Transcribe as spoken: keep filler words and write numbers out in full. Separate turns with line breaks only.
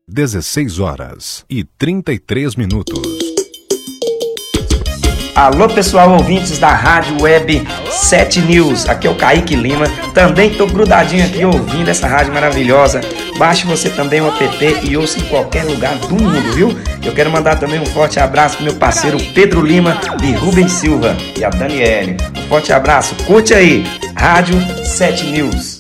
dezesseis horas e trinta e três minutos.
Alô pessoal, ouvintes da Rádio Web sete News, aqui é o Kaique Lima, também tô grudadinho aqui ouvindo essa rádio maravilhosa. Baixe você também o app e ouça em qualquer lugar do mundo, viu? Eu quero mandar também um forte abraço pro meu parceiro Pedro Lima e Rubens Silva e a Daniele. Um forte abraço, curte aí, Rádio sete News.